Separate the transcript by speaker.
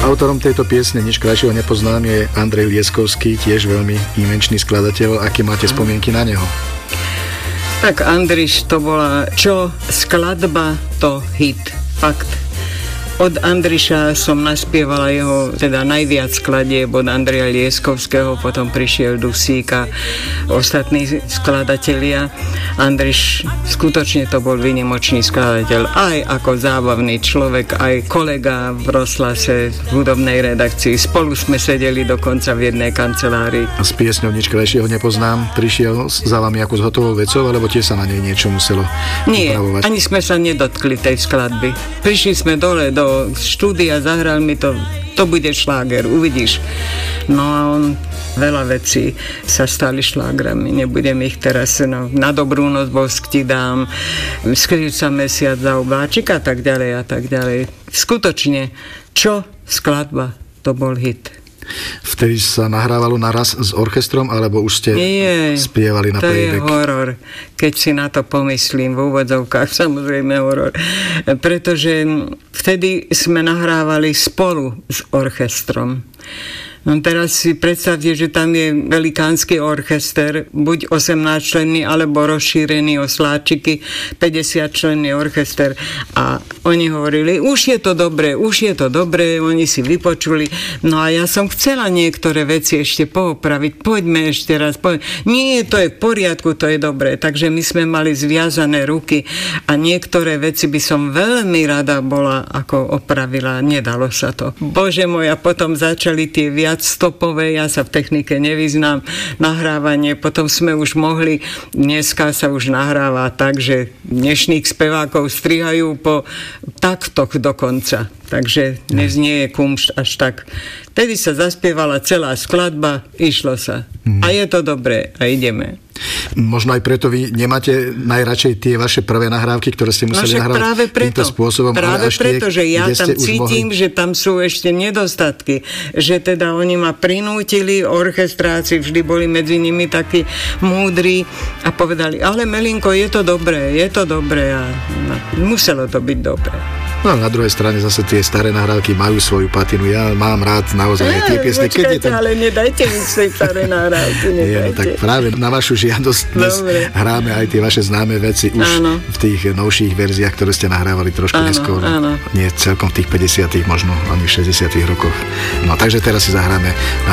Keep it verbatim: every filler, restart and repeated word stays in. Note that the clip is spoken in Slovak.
Speaker 1: Autorom tejto piesne Nič krajšieho nepoznám je Andrej Lieskovský, tiež veľmi invenčný skladateľ. Aké máte spomienky na neho?
Speaker 2: Tak Andriš, to bola čo? Skladba, to hit. Fakt. Od Andriša som naspievala jeho teda najviac skladieb od Andreja Lieskovského, potom prišiel Dusík a ostatní skladatelia. Andriš skutočne to bol výnimočný skladateľ, aj ako zábavný človek, aj kolega v Rozhlase v hudobnej redakcii. Spolu sme sedeli dokonca v jednej kancelárii.
Speaker 1: A s piesňou Nič krajšieho nepoznám prišiel za vami ako s hotovou vecou, alebo tiež sa na nej niečo muselo
Speaker 2: Nie,
Speaker 1: upravovať?
Speaker 2: ani sme sa nedotkli tej skladby. Prišli sme dole do štúdia, zahral mi to, to bude šláger, uvidíš. No a on, veľa vecí sa stali šlágrami, nebudem ich teraz, no, Na dobrú noc bosk ti dám, Skrývť sa mesiac za obláčik a tak ďalej a tak ďalej. Skutočne, čo skladba, to bol hit.
Speaker 1: Vtedy sa nahrávalo naraz s orchestrom, alebo už ste
Speaker 2: Nie,
Speaker 1: spievali na
Speaker 2: to
Speaker 1: playback?
Speaker 2: je horor, keď si na to pomyslím, v úvodzovkách samozrejme horor. Pretože vtedy sme nahrávali spolu s orchestrom. No teraz si predstavte, že tam je velikánsky orchester, buď osemnásťčlenný, alebo rozšírený o sláčiky, päťdesiatčlenný orchester. A oni hovorili, už je to dobré, už je to dobré, oni si vypočuli. No a ja som chcela niektoré veci ešte poopraviť, poďme ešte raz. Poďme. Nie, to je v poriadku, to je dobré. Takže my sme mali zviazané ruky a niektoré veci by som veľmi rada bola ako opravila. Nedalo sa to. Bože môj, a potom začali tie viac stopové, ja sa v technike nevyznám, nahrávanie, potom sme už mohli, dneska sa už nahráva tak, že dnešných spevákov strihajú po taktoch dokonca, takže neznie je kumšt až tak. Vtedy sa zaspievala celá skladba, išlo sa. Mm. A je to dobré a ideme.
Speaker 1: Možno aj preto vy nemáte najradšej tie vaše prvé nahrávky, ktoré ste museli
Speaker 2: no,
Speaker 1: nahrávať
Speaker 2: práve preto,
Speaker 1: týmto spôsobom.
Speaker 2: Práve
Speaker 1: až
Speaker 2: preto,
Speaker 1: tie,
Speaker 2: že ja tam cítim,
Speaker 1: mohli...
Speaker 2: že tam sú ešte nedostatky. Že teda oni ma prinútili, orchestráci vždy boli medzi nimi takí múdri a povedali, ale Melinko, je to dobré, je to dobré a no, muselo to byť dobré.
Speaker 1: No na druhej strane zase tie staré nahrávky majú svoju patinu. Ja mám rád naozaj aj tie piesne.
Speaker 2: Počkajte,
Speaker 1: tam...
Speaker 2: ale nedajte mi tej staré nahrávky, nedajte.
Speaker 1: Nie, no tak práve na vašu žiadosť dnes dobre. Hráme aj tie vaše známe veci už áno. v tých novších verziách, ktoré ste nahrávali trošku áno, neskôr. Áno. Nie celkom v tých päťdesiatych, možno ani v šesťdesiatych rokoch. No takže teraz si zahráme